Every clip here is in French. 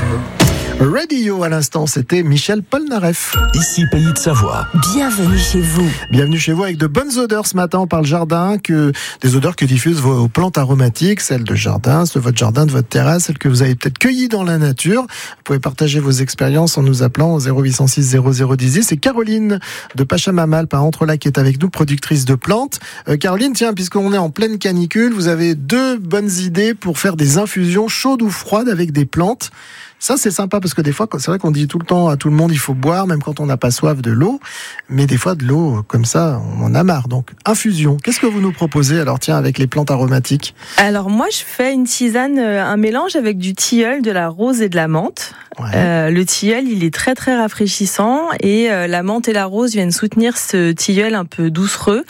Radio à l'instant, c'était Michel Polnareff. Ici Pays de Savoie. Bienvenue chez vous. Bienvenue chez vous avec de bonnes odeurs ce matin. On parle jardin, des odeurs que diffusent vos plantes aromatiques, celles de jardin, de votre jardin, de votre terrasse, celles que vous avez peut-être cueillies dans la nature. Vous pouvez partager vos expériences en nous appelant au 0806 0010. C'est Caroline de Pachamamalp à Entrelacs qui est avec nous, productrice de plantes. Caroline, tiens, puisqu'on est en pleine canicule, vous avez 2 bonnes idées pour faire des infusions chaudes ou froides avec des plantes. Ça, c'est sympa parce que des fois, c'est vrai qu'on dit tout le temps à tout le monde, il faut boire, même quand on n'a pas soif de l'eau. Mais des fois, de l'eau, comme ça, on en a marre. Donc, infusion. Qu'est-ce que vous nous proposez, alors, tiens, avec les plantes aromatiques? Alors, moi, je fais une tisane, un mélange avec du tilleul, de la rose et de la menthe. Ouais. Le tilleul, il est très, très rafraîchissant. Et la menthe et la rose viennent soutenir ce tilleul un peu doucereux.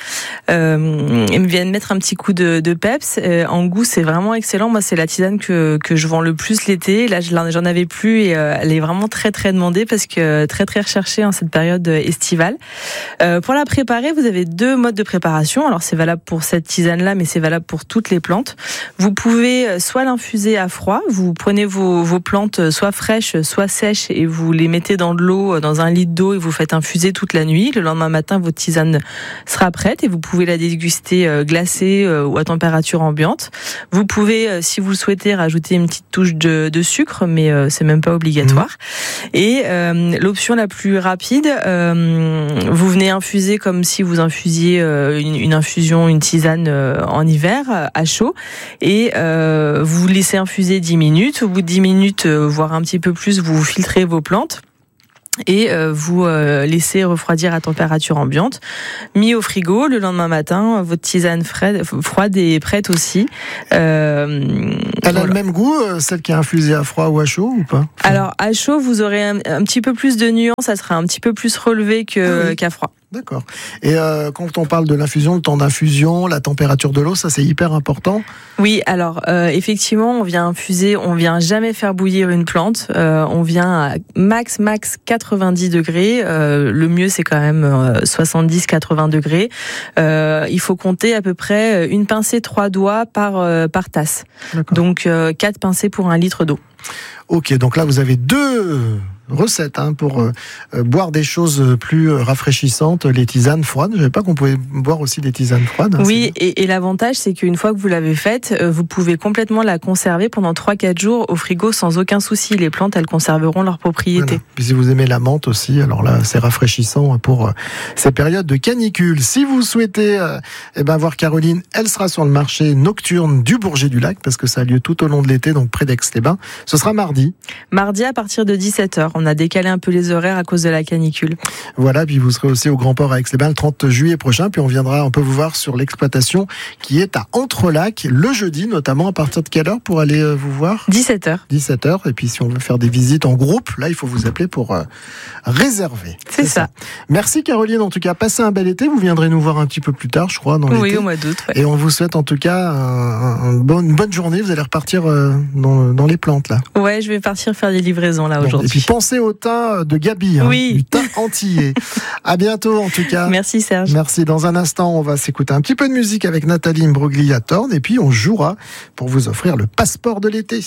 Ils viennent mettre un petit coup de peps. En goût, c'est vraiment excellent. Moi, c'est la tisane que je vends le plus l'été. Là, j'en avais plus et elle est vraiment très très demandée parce que très très recherchée en cette période estivale. Pour la préparer, vous avez 2 modes de préparation. Alors c'est valable pour cette tisane là, mais c'est valable pour toutes les plantes. Vous pouvez soit l'infuser à froid, vous prenez vos plantes soit fraîches, soit sèches et vous les mettez dans de l'eau, dans 1 litre d'eau et vous faites infuser toute la nuit. Le lendemain matin, votre tisane sera prête et vous pouvez la déguster glacée ou à température ambiante. Vous pouvez, si vous le souhaitez, rajouter une petite touche de sucre, mais c'est même pas obligatoire. Et l'option la plus rapide, vous venez infuser comme si vous infusiez une tisane en hiver à chaud, et vous laissez infuser 10 minutes. Au bout de 10 minutes, voire un petit peu plus, vous filtrez vos plantes. Et vous laissez refroidir à température ambiante, mis au frigo. Le lendemain matin, votre tisane froide est prête aussi. Elle a le même goût, celle qui est infusée à froid ou à chaud, ou pas? Alors à chaud, vous aurez un petit peu plus de nuances, ça sera un petit peu plus relevé qu'à froid. D'accord. Et quand on parle de l'infusion, le temps d'infusion, la température de l'eau, ça c'est hyper important. Oui, alors effectivement, on vient jamais faire bouillir une plante. On vient à max 90 degrés. Le mieux c'est quand même 70-80 degrés. Il faut compter à peu près une pincée 3 doigts par tasse. D'accord. Donc 4 pincées pour 1 litre d'eau. Ok, donc là vous avez 2 recettes pour boire des choses plus rafraîchissantes, les tisanes froides. Je ne savais pas qu'on pouvait boire aussi des tisanes froides. Oui, et l'avantage, c'est qu'une fois que vous l'avez faite, vous pouvez complètement la conserver pendant 3-4 jours au frigo sans aucun souci. Les plantes, elles conserveront leurs propriétés. Voilà. Puis si vous aimez la menthe aussi, alors là, c'est rafraîchissant pour ces périodes de canicule. Si vous souhaitez voir Caroline, elle sera sur le marché nocturne du Bourget du Lac, parce que ça a lieu tout au long de l'été, donc près d'Aix-les-Bains. Ce sera mardi. Mardi à partir de 17h. On a décalé un peu les horaires à cause de la canicule. Voilà, puis vous serez aussi au Grand Port à Aix-les-Bains le 30 juillet prochain, puis on peut vous voir sur l'exploitation qui est à Entrelacs le jeudi, notamment à partir de quelle heure pour aller vous voir? 17h. 17h, et puis si on veut faire des visites en groupe, là il faut vous appeler pour réserver. C'est ça. Merci Caroline, en tout cas, passez un bel été, vous viendrez nous voir un petit peu plus tard, je crois, dans l'été. Oui, au mois d'août. Ouais. Et on vous souhaite en tout cas une bonne journée, vous allez repartir dans les plantes là. Ouais, je vais partir faire des livraisons là aujourd'hui. Et puis pensez au thym de Gabi, du thym antillais. À bientôt en tout cas. Merci Serge. Merci. Dans un instant, on va s'écouter un petit peu de musique avec Nathalie Imbroglia-Thorne et puis on jouera pour vous offrir le passeport de l'été.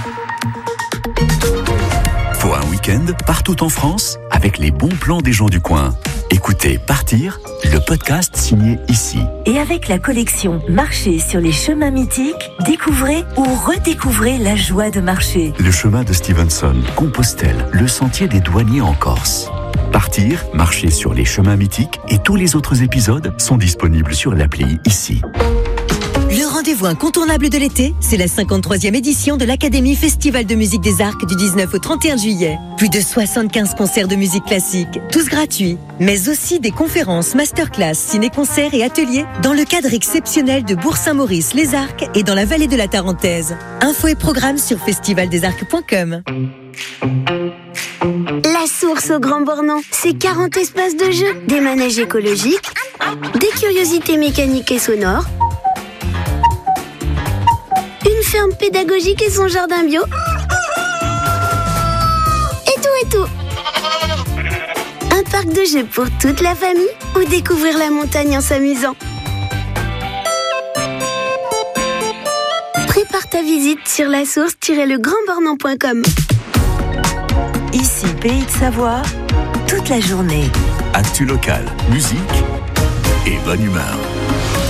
Pour un week-end partout en France avec les bons plans des gens du coin. Écoutez Partir, le podcast signé Ici. Et avec la collection Marcher sur les chemins mythiques, découvrez ou redécouvrez la joie de marcher. Le chemin de Stevenson, Compostelle, le sentier des douaniers en Corse. Partir, marcher sur les chemins mythiques et tous les autres épisodes sont disponibles sur l'appli Ici. Le rendez-vous incontournable de l'été, c'est la 53e édition de l'Académie Festival de musique des Arcs du 19 au 31 juillet. Plus de 75 concerts de musique classique, tous gratuits, mais aussi des conférences, masterclass, ciné-concerts et ateliers dans le cadre exceptionnel de Bourg-Saint-Maurice, les Arcs et dans la vallée de la Tarentaise. Infos et programmes sur festivaldesarcs.com. La source au Grand Bornand, c'est 40 espaces de jeu, des manèges écologiques, des curiosités mécaniques et sonores, une ferme pédagogique et son jardin bio, et tout. Un parc de jeux pour toute la famille ou découvrir la montagne en s'amusant. Prépare ta visite sur lasource-legrandbornand.com. Pays de Savoie, toute la journée. Actu local, musique et bonne humeur.